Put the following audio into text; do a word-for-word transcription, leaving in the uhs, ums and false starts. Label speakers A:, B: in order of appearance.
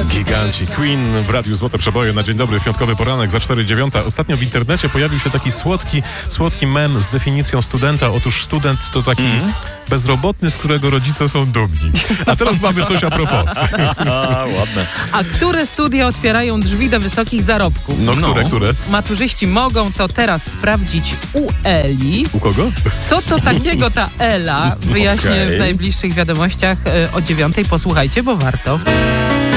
A: Giganci, Queen w Radiu Złote Przeboje na dzień dobry, w piątkowy poranek za cztery dziewiąta. Ostatnio w internecie pojawił się taki słodki, słodki mem z definicją studenta. Otóż student to taki mm. bezrobotny, z którego rodzice są dumni. A teraz mamy coś a propos.
B: A, ładne.
C: A które studia otwierają drzwi do wysokich zarobków?
A: No, które, no. które?
C: Maturzyści mogą to teraz sprawdzić u Eli.
A: U kogo?
C: Co to takiego ta Ela? Wyjaśnię
A: okay.
C: w najbliższych wiadomościach o dziewiątej. Posłuchajcie, bo warto.